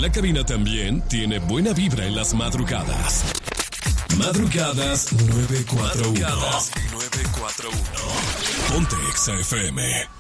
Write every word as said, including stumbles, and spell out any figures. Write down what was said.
la cabina también tiene buena vibra en las madrugadas. Madrugadas nueve cuatro uno. Madrugadas nueve cuatro uno. Ponte Exa F M.